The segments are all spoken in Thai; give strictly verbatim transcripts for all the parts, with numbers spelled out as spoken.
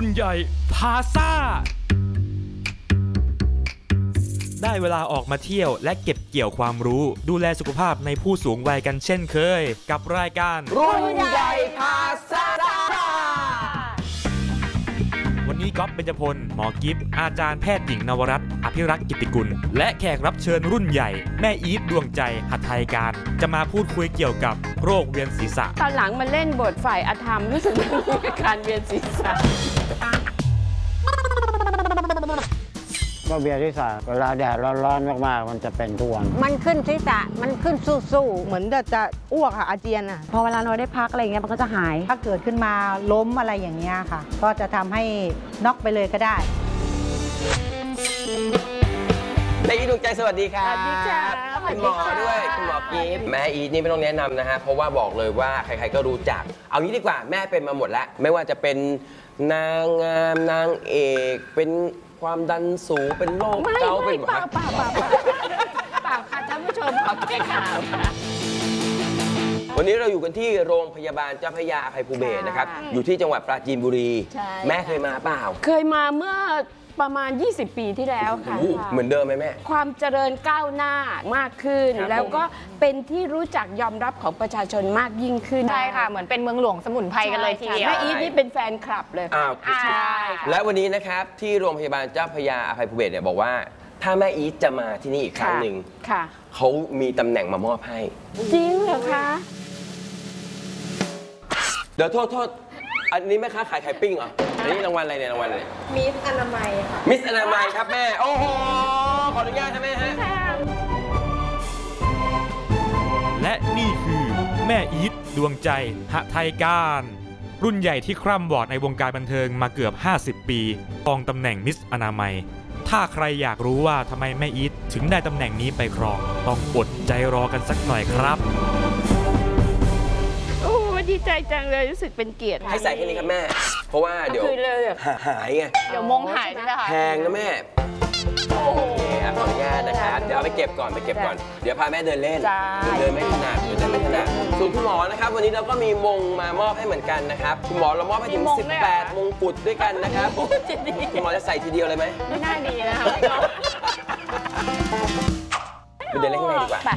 นใหญ่พาซ่าได้เวลาออกมาเที่ยวและเก็บเกี่ยวความรู้ดูแลสุขภาพในผู้สูงวัยกันเช่นเคยกับรายการรุ่นใหญ่พาซ่าวันนี้ก๊อฟเบญจพลหมอกิฟต์อาจารย์แพทย์หญิงนวรัตน์อภิรักษ์กิตติกุลและแขกรับเชิญรุ่นใหญ่แม่อีทดวงใจหัตถ์การจะมาพูดคุยเกี่ยวกับโรคเวียนศีรษะตอนหลังมาเล่นบทฝ่ายอธรรมรู้สึกมีอาการเวียนศีรษะก็เวียนศีรษะเวลาแดดร้อนๆมากๆมันจะเป็นทุกวันมันขึ้นศีรษะมันขึ้นสู้ๆเหมือนจะจะอ้วกค่ะอาเจียนอ่ะพอเวลาเราได้พักอะไรอย่างเงี้ยมันก็จะหายถ้าเกิดขึ้นมาล้มอะไรอย่างเงี้ยค่ะก็จะทำให้น็อกไปเลยก็ได้แม่อีทดวงใจสวัสดีครับสวัสดีค่ะคุณหมอด้วยคุณหมอกิฟต์แม่อีทนี่ไม่ต้องแนะนำนะฮะเพราะว่าบอกเลยว่าใครๆก็รู้จักเอางี้ดีกว่าแม่เป็นมาหมดแล้วไม่ว่าจะเป็นนางงามนางเอกเป็นความดันสูงเป็นโรคเกาต์เป็นเปล่าเปล่าเปล่าเปล่าเปล่าค่ะท่านผู้ชมขอแก้ข่าววันนี้เราอยู่กันที่โรงพยาบาลเจ้าพระยาอภัยภูเบศรนะครับอยู่ที่จังหวัดปราจีนบุรีแม่เคยมาเปล่าเคยมาเมื่อประมาณยี่สิบปีที่แล้วค่ะเหมือนเดิมไหมแม่ความเจริญก้าวหน้ามากขึ้นแล้วก็เป็นที่รู้จักยอมรับของประชาชนมากยิ่งขึ้นใช่ค่ะเหมือนเป็นเมืองหลวงสมุนไพรกันเลยทีเดียวแม่อีทนี่เป็นแฟนคลับเลยอ้าวใช่และวันนี้นะครับที่โรงพยาบาลเจ้าพระยาอภัยภูเบศรเนี่ยบอกว่าถ้าแม่อีทจะมาที่นี่อีกครั้งหนึ่งเขามีตำแหน่งมามอบให้จริงเหรอคะเดี๋ยวโทษโทษอันนี้แม่ค้าขายไข่ปิ้งเหรออันนี้รางวัลอะไรเนี่ยรางวัลอะไรมิสอนามัยค่ะมิสอนามัยครับแม่โอ้โหขออนุญาตใช่ไหมฮะและนี่คือแม่อีทดวงใจหัตถ์การรุ่นใหญ่ที่คร่ำวอดในวงการบันเทิงมาเกือบห้าสิบปีครองตำแหน่งมิสอนามัยถ้าใครอยากรู้ว่าทำไมแม่อีทถึงได้ตำแหน่งนี้ไปครองต้องอดใจรอกันสักหน่อยครับดีใจจังเลยรู้สึกเป็นเกียรติให้ใส่แค่นี้ครับแม่เพราะว่าเดี๋ยวหายไงเดี๋ยวมงหายใช่ไหมคะแพงนะแม่โอเคขออนุญาตนะครับเดี๋ยวเอาไปเก็บก่อนไปเก็บก่อนเดี๋ยวพาแม่เดินเล่นเดินไม่ถนัดเดินไม่ถนัดส่วนคุณหมอนะครับวันนี้เราก็มีมงมามอบให้เหมือนกันนะครับคุณหมอเรามอบให้ถึงสิบแปดมงกุฎด้วยกันนะครับคุณหมอจะใส่ทีเดียวเลยไหมไม่น่าดีนะคะไปเดินเล่นข้างในดีกว่า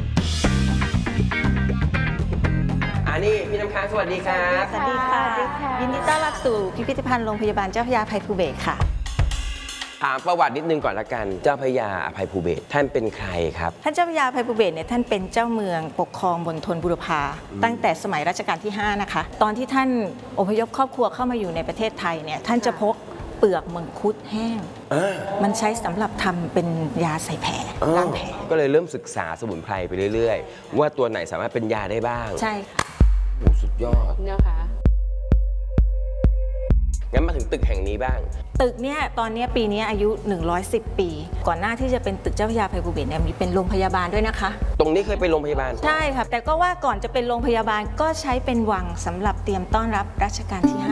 นี่พี่น้ำค้างสวัสดีครับสวัสดีค่ะยินดีต้อนรับสู่พิพิธภัณฑ์โรงพยาบาลเจ้าพระยาอภัยภูเบศรค่ะถามประวัตินิดนึงก่อนละกันเจ้าพระยาอภัยภูเบศรท่านเป็นใครครับท่านเจ้าพระยาอภัยภูเบศรเนี่ยท่านเป็นเจ้าเมืองปกครองมณฑลบุรพาตั้งแต่สมัยรัชกาลที่ห้านะคะตอนที่ท่านอพยพครอบครัวเข้ามาอยู่ในประเทศไทยเนี่ยท่านจะพกเปลือกมังคุดแห้งมันใช้สำหรับทำเป็นยาใส่แผลล้างแผลก็เลยเริ่มศึกษาสมุนไพรไปเรื่อยๆว่าตัวไหนสามารถเป็นยาได้บ้างใช่ค่ะสุดยอดนะคะงั้นมาถึงตึกแห่งนี้บ้างตึกเนี้ยตอนนี้ปีนี้อายุหนึ่งร้อยสิบปีก่อนหน้าที่จะเป็นตึกเจ้าพระยาอภัยภูเบศรเนี่ยมีเป็นโรงพยาบาลด้วยนะคะตรงนี้เคยเป็นโรงพยาบาลใช่ครับแต่ก็ว่าก่อนจะเป็นโรงพยาบาลก็ใช้เป็นวังสำหรับเตรียมต้อนรับรัชกาลที่ห้า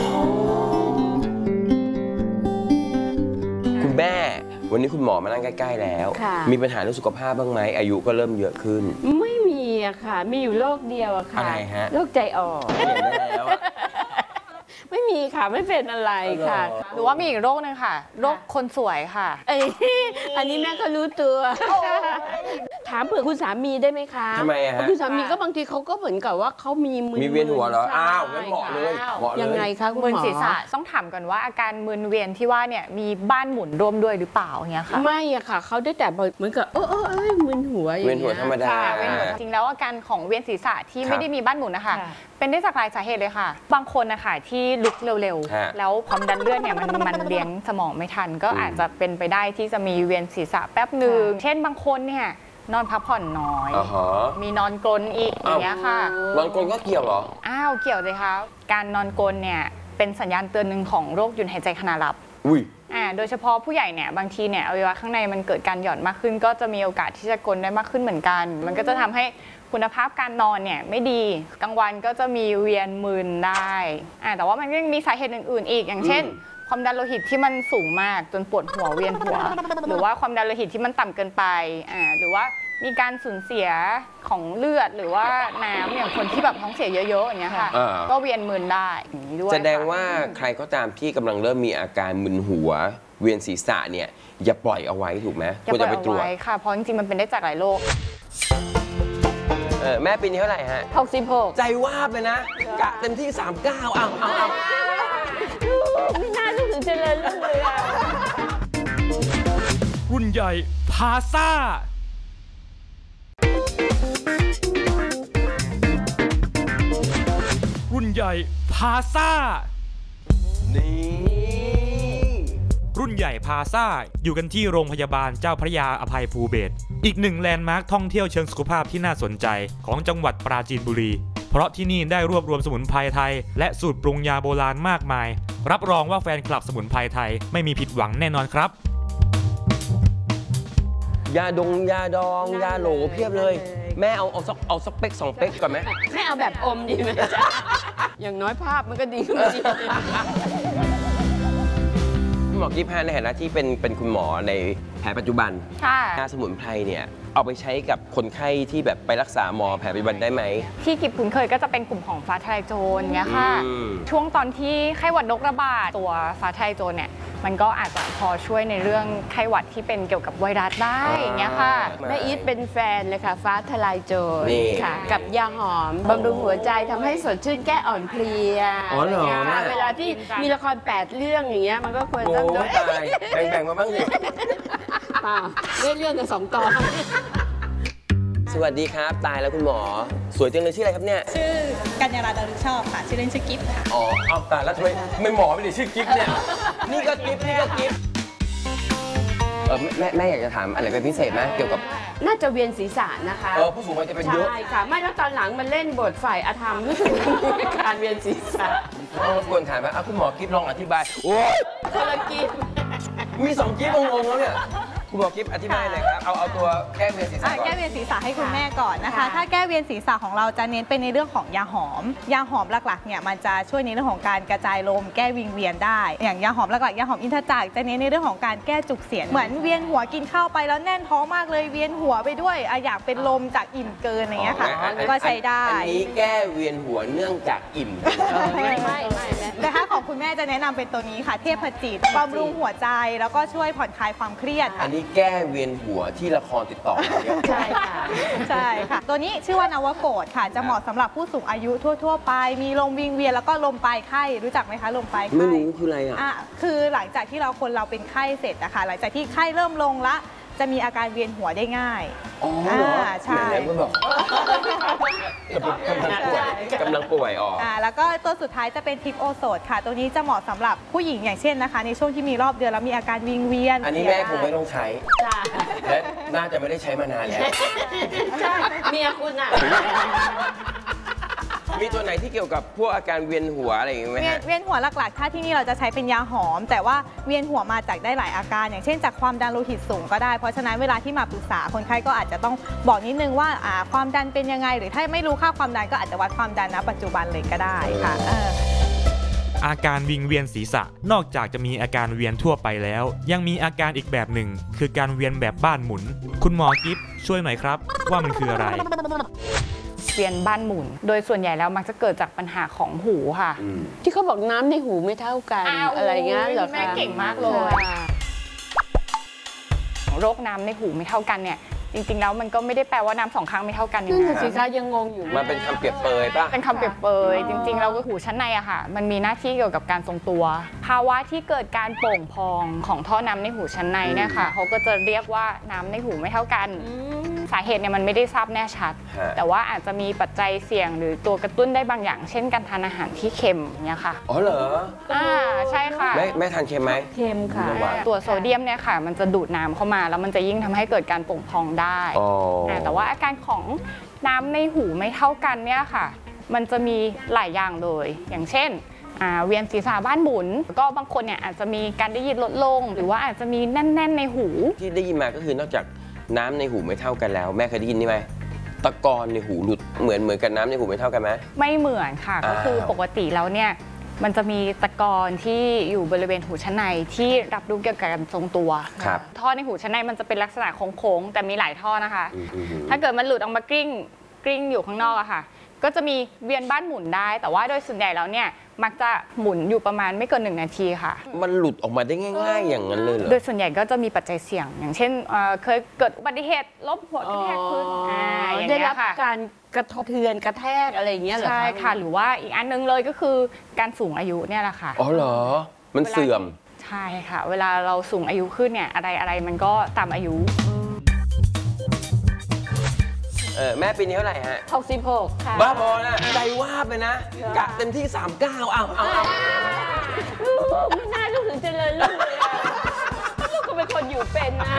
คุณแม่วันนี้คุณหมอมานั่งใกล้ๆแล้วมีปัญหาเรื่องสุขภาพบ้างไหมอายุก็เริ่มเยอะขึ้นไม่มีอะค่ะมีอยู่โรคเดียวอะค่ะอะไรฮะโรคใจอ่อนเห็นได้แล้วไม่มีค่ะไม่เป็นอะไรค่ะหรือว่ามีอีกโรคนึงค่ะโรคคนสวยค่ะเอ้ยอันนี้แม่ก็รู้ตัวถามเผื่อคุณสามีได้ไหมคะทำไมฮะคุณสามีก็บางทีเขาก็เหมือนกับว่าเขามีมึนมีเวียนหัวเหรออ้าวงั้นเหมาะเลยยังไงคะคุณหมอมึนศีรษะต้องถามก่อนว่าอาการมึนเวียนที่ว่าเนี่ยมีบ้านหมุนร่วมด้วยหรือเปล่าอย่างเงี้ยค่ะไม่อะค่ะเขาได้แต่เหมือนกับเออเออเออมึนหัวอย่างเงี้ยเวียนหัวธรรมดาจริงแล้วอาการของเวียนศีรษะที่ไม่ได้มีบ้านหมุนนะคะเป็นได้จากหลายสาเหตุเลยค่ะบางคนนะคะที่ลุกเร็วๆแล้วความดันเลือดเนี่ยมันมันเลี้ยงสมองไม่ทันก็อาจจะเป็นไปได้ที่จะมีเวียนศีรษะแป๊บหนึ่งเช่นบางคนเนี่ยนอนพักผ่อนน้อยมีนอนกรนอีกอย่างเงี้ยค่ะนอนกรนก็เกี่ยวเหรออ้าวเกี่ยวเลยค่ะการนอนกรนเนี่ยเป็นสัญญาณเตือนหนึ่งของโรคหยุดหายใจขณะหลับอุ้ยอ่าโดยเฉพาะผู้ใหญ่เนี่ยบางทีเนี่ยอวัยวะข้างในมันเกิดการหย่อนมากขึ้นก็จะมีโอกาสที่จะกรนได้มากขึ้นเหมือนกันมันก็จะทำให้คุณภาพการนอนเนี่ยไม่ดีกลางวันก็จะมีเวียนมึนได้อ่าแต่ว่ามันก็ยังมีสาเหตุอื่นๆอีกอย่างเช่นความดันโลหิตที่มันสูงมากจนปวดหัวเวียนหัวหรือว่าความดันโลหิตที่มันต่ำเกินไปอ่าหรือว่ามีการสูญเสียของเลือดหรือว่าน้ำอย่างคนที่แบบท้องเสียเยอะๆอย่างเงี้ยค่ะอ่าก็เวียนมึนได้อย่างนี้ด้วยแสดงค่ะว่าใครก็ตามที่กำลังเริ่มมีอาการมึนหัว เวียนศีรษะเนี่ยอย่าปล่อยเอาไว้ถูกไหมอย่าควรปล่จะอยไปเอาตรวจไว้ค่ะ เพราะจริงๆมันเป็นได้จากหลายโรคเออแม่ปีนี้เท่าไหร่ฮะหกสิบหกใจวาบเลยนะกะเต็มที่สามสิบเก้าเอาเอาเอาไม่น่าจะถึงเจริญรุ่งเรืองรุ่นใหญ่พาซ่า รุ่นใหญ่พาซ่านี่รุ่นใหญ่พาซ่าอยู่กันที่โรงพยาบาลเจ้าพระยาอภัยภูเบศรอีกหนึ่งแลนด์มาร์คท่องเที่ยวเชิงสุขภาพที่น่าสนใจของจังหวัดปราจีนบุรี เพราะที่นี่ได้รวบรวมสมุนไพรไทยและสูตรปรุงยาโบราณมากมาย รับรองว่าแฟนคลับสมุนไพรไทยไม่มีผิดหวังแน่นอนครับยาดงยาดองยาโหลเพียบเลย แม่เอาเอาสักเอาสักเป๊กสองเป๊กก่อนไหมไม่เอาแบบอมดีไหมจ๊ะอย่างน้อยภาพมันก็ดีขึ้นมาดีคุณหมอกิ๊ฟฮะในฐานะที่เป็นเป็นคุณหมอในแผนปัจจุบันค่ะยาสมุนไพรเนี่ยเอาไปใช้กับคนไข้ที่แบบไปรักษาหมอแผนปัจจุบันได้ไหมที่กิบคุ้นเคยก็จะเป็นกลุ่มของฟ้าทะลายโจรเงี้ยค่ะอืมช่วงตอนที่ไข้หวัดนกระบาดตัวฟ้าทะลายโจรเนี่ยมันก็อาจจะพอช่วยในเรื่องไข้หวัดที่เป็นเกี่ยวกับไวรัสได้อย่างเงี้ยค่ะแม่อีทเป็นแฟนเลยค่ะ ฟ้าทลายโจรนี่ค่ะ กับยาหอมบำรุงหัวใจทำให้สดชื่นแก้อ่อนเพลียอ๋อเหรอะไงี้ยเวลาที่มีละครแปดเรื่องอย่างเงี้ยมันก็ควรโอ้ต้องด้วยตายแบ่งๆมาบ้างสิเปล่าเรื่องเรื่องกันสองตอนสวัสดีครับ ตายแล้วคุณหมอ สวยจังเลยชื่ออะไรครับเนี่ยชื่อกัญญาราดารุชอบค่ะ ชื่อเล่นชื่อกิฟต์ค่ะอ๋อเอาตายแล้วทำไมไม่หมอไม่ได้ชื่อกิ๊ฟเนี่ย นี่ก็กิ๊ฟนี่ก็กิ๊ฟเออแม่แม่อยากจะถามอะไรเป็นพิเศษไหมเกี่ยวกับน่าจะเวียนศีรษะนะคะเออผู้สูงวัยจะเป็นเยอะใช่ค่ะ ไม่แล้วตอนหลังมันเล่นบทฝ่ายอาธรรมรู้สึกว่ามีอาการเวียนศีรษะเออควรถามไหมอ่ะคุณหมอกิ๊ฟลองอธิบาย โอ้ยคนละกินมีสองกิ๊ฟงงๆแล้วเนี่ย คุณหมอกิ๊ฟอธิบายหน่อยครับ เอาเอาตัวแก้เวียนศีรษะอ่ะก่อนแก้เวียนศีรษะให้คุณค่ะแม่ก่อนนะคะค่ะถ้าแก้เวียนศีรษะของเราจะเน้นเป็นในเรื่องของยาหอม ยาหอมหลักๆเนี่ยมันจะช่วยในเรื่องของการกระจายลมแก้วิงเวียนได้ อย่างยาหอมหลักๆยาหอมอินทจักรจะเน้นในเรื่องของการแก้จุกเสียดเหมือนเวียนหัวกินข้าวไปแล้วแน่นท้องมากเลยเวียนหัวไปด้วยอ่ะอยากเป็นลมจากอิ่มเกินอะไรเงี้ยค่ะอ๋ออันก็ใช้ได้อันนี้แก้เวียนหัวเนื่องจากอิ่มไม่ไม่ไม่แม่แต่ถ้าของคุณแม่จะแนะนำเป็นตัวนี้ค่ะเทพจิตบำรุงหัวใจแล้วก็ช่วยผ่อนคลายความเครียดอันนี้แก้เวียนหัวที่ละครติดต่อมาเนี่ยใช่ค่ะใช่ค่ะ ตัวนี้ชื่อว่านวโกฏค่ะ จะเหมาะสำหรับผู้สูงอายุทั่ว ๆ ไป มีลมวิงเวียนแล้วก็ลมปลายไข้ รู้จักไหมคะลมปลายไข้ไม่รู้คืออะไรอ่ะอ่ะคือหลังจากที่เราคนเราเป็นไข้เสร็จนะคะหลังจากที่ไข้เริ่มลงละ จะมีอาการเวียนหัวได้ง่ายอ๋อเหรออ่าใช่ไหนๆมันบอกกำลังป่วยกำลังป่วยออกอ่าแล้วก็ตัวสุดท้ายจะเป็นทิปโอโซดค่ะ ตัวนี้จะเหมาะสำหรับผู้หญิงอย่างเช่นนะคะ ในช่วงที่มีรอบเดือนแล้วมีอาการวิงเวียนอันนี้แม่คงไม่ต้องใช้จ้าและน่าจะไม่ได้ใช้มานานแล้วใช่เมียคุณอ่ะมีตัวไหนที่เกี่ยวกับพวกอาการเวียนหัวอะไรอย่างงี้ไหมเวียนฮะเวียนหัวหลักๆ ถ้าที่นี่เราจะใช้เป็นยาหอม แต่ว่าเวียนหัวมาจากได้หลายอาการ อย่างเช่นจากความดันโลหิตสูงก็ได้ เพราะฉะนั้นเวลาที่มาปรึกษาคนไข้ก็อาจจะต้องบอกนิดนึงว่าอ่าความดันเป็นยังไง หรือถ้าไม่รู้ค่าความดันก็อาจจะวัดความดันณปัจจุบันเลยก็ได้ค่ะเอออาการวิงเวียนศีรษะนอกจากจะมีอาการเวียนทั่วไปแล้ว ยังมีอาการอีกแบบหนึ่ง คือการเวียนแบบบ้านหมุน คุณหมอกิฟต์ช่วยหน่อยครับ ว่ามันคืออะไรเวียนบ้านหมุน โดยส่วนใหญ่แล้วมักจะเกิดจากปัญหาของหูค่ะที่เขาบอกน้ำในหูไม่เท่ากันอ้าวอะไรเงี้ยเหรอคะแม่เก่งมากเลยค่ะโรคน้ำในหูไม่เท่ากันเนี่ย จริงๆแล้วมันก็ไม่ได้แปลว่าน้ำสองข้างไม่เท่ากันอย่างนั่นนั้น่ะนสิคะยังงงอยู่มันเป็นคำเปรียบเปยป่ะเป็นคำเปรียบเปยจริงๆแล้วก็หูชั้นในอะค่ะ มันมีหน้าที่เกี่ยวกับการทรงตัว ภาวะที่เกิดการโป่งพองของท่อน้ำในหูชั้นในเนี่ยค่ะเขาก็จะเรียกว่าน้ำในหูไม่เท่ากัน สาเหตุเนี่ยมันไม่ได้ทราบแน่ชัดฮะแต่ว่าอาจจะมีปัจจัยเสี่ยงหรือตัวกระตุ้นได้บางอย่าง เช่นการทานอาหารที่เค็มเนี่ยค่ะอ๋อเหรออ่าใช่ค่ะแม่แม่ทานเค็มไหมเค็มค่ะระวังตัวโซเดียมเนี่ยค่ะ มันจะดูดน้ำเข้ามา แล้วมันจะยิ่งทำให้เกิดการโป่งพองได้อ๋ออ่าแต่ว่าอาการของน้ำในหูไม่เท่ากันเนี่ยค่ะ มันจะมีหลายอย่างเลย อย่างเช่นอ่าเวียนศีรษะบ้านหมุน ก็บางคนเนี่ยอาจจะมีการได้ยินลดลง หรือว่าอาจจะมีแน่น ๆ ในหูที่ได้ยินมาก็คือนอกจากน้ำในหูไม่เท่ากันแล้ว แม่เคยได้ยินนี่ไหมตะกอนในหูหลุดเหมือนเหมือนกันน้ำในหูไม่เท่ากันไหมไม่เหมือนค่ะ ก็คืออ้าวปกติแล้วเนี่ยมันจะมีตะกอนที่อยู่บริเวณหูชั้นในที่รับรู้เกี่ยวกับการทรงตัวท่อในหูชั้นในมันจะเป็นลักษณะโค้งๆแต่มีหลายท่อนะคะถ้าเกิดมันหลุดออกมากลิ้งกลิ้งอยู่ข้างนอกอะค่ะก็จะมีเวียนบ้านหมุนได้แต่ว่าโดยส่วนใหญ่แล้วเนี่ยมักจะหมุนอยู่ประมาณไม่เกินหนึ่งนาทีค่ะมันหลุดออกมาได้ง่ายๆอย่างนั้นเลยเหรอโดยส่วนใหญ่ก็จะมีปัจจัยเสี่ยงอย่างเช่นเคยเกิดอุบัติเหตุล้มหัวกระแทกพื้นได้รับการกระทบเทือนกระแทกอะไรอย่างเงี้ยเหรอใช่ค่ะหรือว่าอีกอันนึงเลยก็คือการสูงอายุเนี่ยแหละค่ะอ๋อเหรอมันเสื่อมใช่ค่ะเวลาเราสูงอายุขึ้นเนี่ยอะไรอะไรมันก็ตามอายุเออแม่ปีนี้เท่าไหร่ฮะหกสิบหกค่ะบ้าบอนะใจว่าไปนะกะเต็มที่สามเก้าเอาเอาเอาไม่น่าลูกถึงเจริญลูกเลยลูกก็เป็นคนอยู่เป็นนะ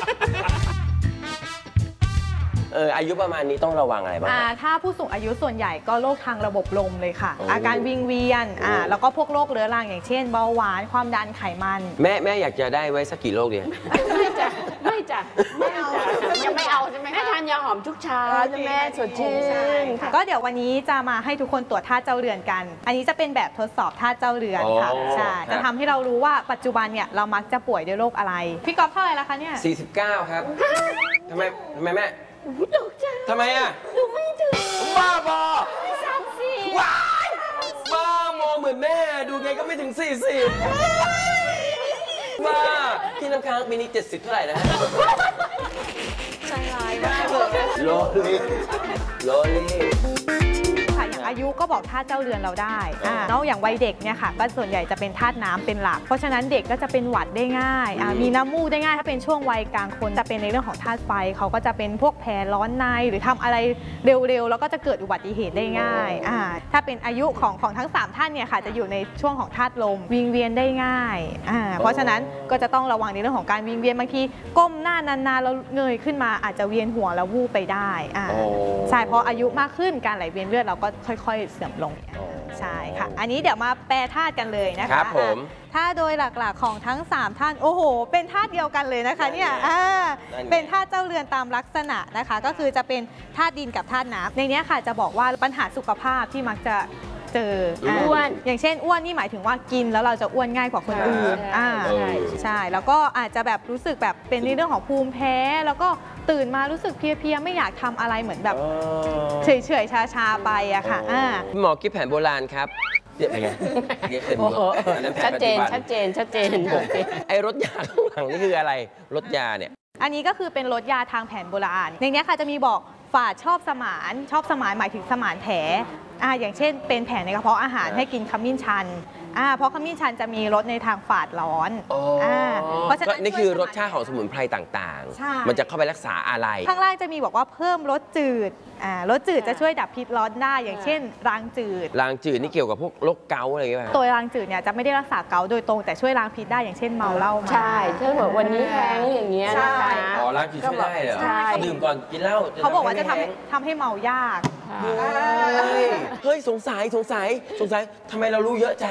เอออายุประมาณนี้ต้องระวังอะไรบ้างถ้าผู้สูงอายุส่วนใหญ่ก็โรคทางระบบลมเลยค่ะอาการวิงเวียนอ่าแล้วก็พวกโรคเรื้อรังอย่างเช่นเบาหวานความดันไขมันแม่แม่อยากจะได้ไว้สักกี่โรคเนี่ยไม่จ้ะไม่จ้ะไม่จ้ะยังไม่เอาใช่ไหมแม่ทานยาหอมทุกเช้าแม่สดชื่นก็เดี๋ยววันนี้จะมาให้ทุกคนตรวจธาตุเจ้าเรือนกันอันนี้จะเป็นแบบทดสอบธาตุเจ้าเรือนค่ะใช่จะทำให้เรารู้ว่าปัจจุบันเนี่ยเรามักจะป่วยด้วยโรคอะไรพี่ก๊อฟเท่าไหร่แล้วคะเนี่ยสี่สิบเก้าครับทำไมทำไมแม่ตกใจทำไมอ่ะดูไม่ถึงบ้าบอสามสิบว้ายบ้ามองเหมือนแม่ดูไงก็ไม่ถึงสี่สิบบ้าพี่น้ำค้างปีนี้เจ็ดสิบเท่าไหร่นะใจร้ายมากโลลี่โลลี่ค่ะอย่างอายุก็บอกธาตุเจ้าเรือนเราได้นอกอย่างวัยเด็กเนี่ยค่ะก็ส่วนใหญ่จะเป็นธาตุน้ำเป็นหลักเพราะฉะนั้นเด็กก็จะเป็นหวัดได้ง่ายมีน้ำมูกได้ง่ายถ้าเป็นช่วงวัยกลางคนจะเป็นในเรื่องของธาตุไฟเขาก็จะเป็นพวกแผลร้อนในหรือทำอะไรเร็วๆแล้วก็จะเกิดอุบัติเหตุได้ง่ายถ้าเป็นอายุของของทั้งสามท่านเนี่ยค่ะจะอยู่ในช่วงของธาตุลมวิงเวียนได้ง่ายเพราะฉะนั้นก็จะต้องระวังในเรื่องของการวิงเวียนบางทีก้มหน้านานๆแล้วเงยขึ้นมาอาจจะเวียนหัวแล้ววูบไปได้ใช่เพราะอายุมากขึ้นการไหลเวียนเลือดเราก็ค่อยๆเสื่อมลงใช่ค่ะอันนี้เดี๋ยวมาแปลธาตุกันเลยนะคะครับผมธาตุโดยหลักๆของทั้งสามท่านโอ้โหเป็นธาตุเดียวกันเลยนะคะเนี่ยเป็นธาตุเจ้าเรือนตามลักษณะนะคะก็คือจะเป็นธาตุดินกับธาตุน้ำในนี้ค่ะจะบอกว่าปัญหาสุขภาพที่มักจะเจออ้วนอย่างเช่นอ้วนนี่หมายถึงว่ากินแล้วเราจะอ้วนง่ายกว่าคนอื่นอ่าใช่แล้วก็อาจจะแบบรู้สึกแบบเป็นในเรื่องของภูมิแพ้แล้วก็ตื่นมารู้สึกเพลียๆไม่อยากทำอะไรเหมือนแบบเฉยๆชาๆไปอะค่ะหมอกิ๊บแผนโบราณครับเดี๋ยวไงชัดเจนชัดเจนชัดเจนไอ้รถยาข้างหลังนี่คืออะไรรถยาเนี่ยอันนี้ก็คือเป็นรถยาทางแผนโบราณในนี้ค่ะจะมีบอกฝาดชอบสมานชอบสมานหมายถึงสมานแผลอ่าอย่างเช่นเป็นแผลในกระเพาะอาหารให้กินขมิ้นชันอ่าเพราะขมิ้นชันจะมีรสในทางฝาดร้อนอ่าเพราะฉะนั้นนี่คือรสชาติของสมุนไพรต่างๆมันจะเข้าไปรักษาอะไรข้างล่างจะมีบอกว่าเพิ่มรสจืดอ่ารสจืดจะช่วยดับพิษร้อนได้อย่างเช่นรางจืดรางจืดนี่เกี่ยวกับพวกโรคเกาต์อะไรอย่างเงี้ยตัวรางจืดเนี่ยจะไม่ได้รักษาเกาต์โดยตรงแต่ช่วยล้างพิษได้อย่างเช่นเมาเหล้ามาใช่ถ้าแบบวันนี้แห้งอย่างเงี้ยนะคะอ๋อล้างจืดช่วยได้เหรอดื่มก่อนกินเหล้าเขาบอกว่าจะทำให้ทำให้เมายากเฮ้ยสงสัยสงสัยสงสัยทำไมเรารู้เยอะจัง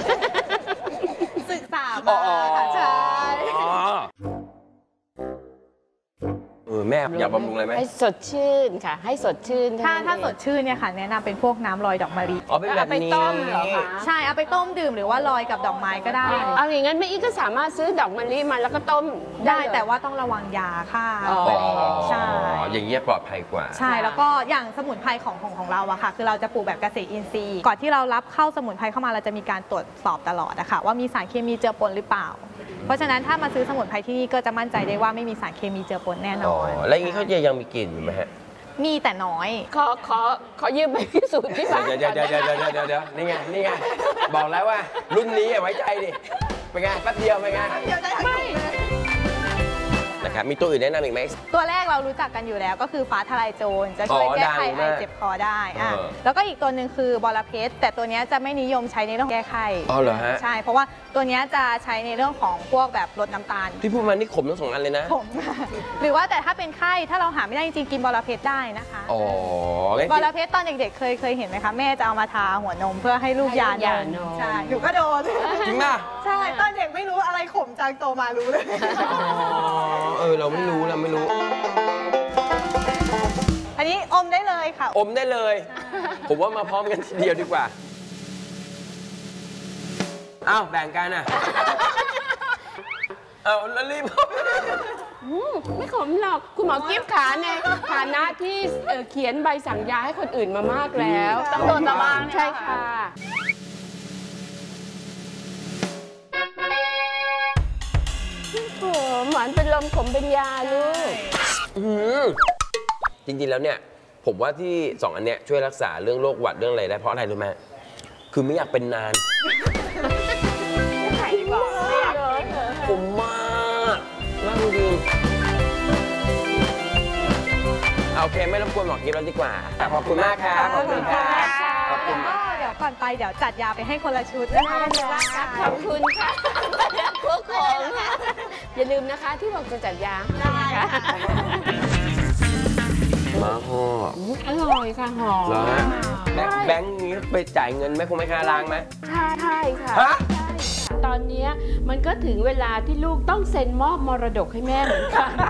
ศึกษามาค่ะใช่เออแม่อยากบำรุงอะไรไหมให้สดชื่นค่ะให้สดชื่นถ้าถ้าสดชื่นเนี่ยค่ะแนะนำเป็นพวกน้ำลอยดอกมะลิอ๋อเป็นแบบนี้เอาไปต้มเหรอคะใช่เอาไปต้มดื่มหรือว่าลอยกับดอกไม้ก็ได้เอาอย่างงั้นแม่อีก็สามารถซื้อดอกมะลิมาแล้วก็ต้มได้แต่ว่าต้องระวังยาค่ะใช่อย่างเงี้ยปลอดภัยกว่าใช่แล้วก็อย่างสมุนไพรของของของเราอะค่ะคือเราจะปลูกแบบเกษตรอินทรีย์ก่อนที่เรารับเข้าสมุนไพรเข้ามาเราจะมีการตรวจสอบตลอดนะคะว่ามีสารเคมีเจือปนหรือเปล่าเพราะฉะนั้นถ้ามาซื้อสมุนไพรที่นี่ก็จะมั่นใจได้ว่าไม่มีสารเคมีเจือปนแน่นอนแล้วอย่างนี้เขาจะยังมีกลิ่นอยู่ไหมฮะมีแต่น้อยขอขอขอยืมไปพิสูจน์ที่บ้านเดี๋ยวเดี๋ยวเดี๋ยวเดี๋ยวเดี๋ยวเดี๋ยวนี่ไงนี่ไงบอกแล้วว่ารุ่นนี้ไว้ใจดิเป็นไงแป๊บเดียวเป็นไงไม่นะครับมีตัวอื่นแนะนำอีกไหมตัวแรกเรารู้จักกันอยู่แล้วก็คือฟ้าทลายโจรจะช่วยแก้ไขไอเจ็บคอได้อ่ะแล้วก็อีกตัวหนึ่งคือบอระเพ็ดแต่ตัวนี้จะไม่นิยมใช้ในเรื่องแก้ไขอ๋อเหรอฮะใช่เพราะว่าตัวนี้จะใช้ในเรื่องของพวกแบบลดน้ำตาลที่พูดมานี่ขมทั้งสองอันเลยนะขมหรือว่าแต่ถ้าเป็นไข้ถ้าเราหาไม่ได้จริงๆกินบอระเพ็ดได้นะคะอ๋อบอระเพ็ดตอนเด็กๆเคยเคยเห็นไหมคะแม่จะเอามาทาหัวนมเพื่อให้ลูกยานมใช่หนูก็โดนจริงป่ะใช่ตอนเด็กไม่รู้อะไรขมจังโตมารู้เลยเออเราไม่รู้เราไม่รู้อันนี้อมได้เลยค่ะอมได้เลยผมว่ามาพร้อมกันทีเดียวดีกว่าอ้าวแบ่งกันอ่ะเอาแล้วรีบอืมไม่ขมหรอกคุณหมอกิ๊ฟขาในฐานะที่เอ่อเขียนใบสั่งยาให้คนอื่นมามากแล้วต้องโดนมาบ้างเนี่ยใช่ค่ะโอ้หวานเป็นลมขมเป็นยาลูกอื้อหือจริงๆแล้วเนี่ยผมว่าที่สองอันเนี้ยช่วยรักษาเรื่องโรคหวัดเรื่องอะไรได้เพราะอะไรรู้ไหมคือไม่อยากเป็นนานผมมากมากจริงๆโอเคไม่รบกวนหมอกิ๊ฟแล้วดีกว่าขอบคุณมากครับขอบคุณครับขอบคุณมากเดี๋ยวก่อนไปเดี๋ยวจัดยาไปให้คนละชุดนะคะขอบคุณค่ะทุกคนอย่าลืมนะคะที่บอกจะจัดยานะคะมาห่ออร่อยค่ะหอมเหรอฮะแบงค์แบงค์นี้ไปจ่ายเงินไหมคงไม่ค่าล้างไหมใช่ใช่ค่ะฮะใช่ค่ะตอนเนี้ยมันก็ถึงเวลาที่ลูกต้องเซ็นมอบมรดกให้แม่เหมือนกัน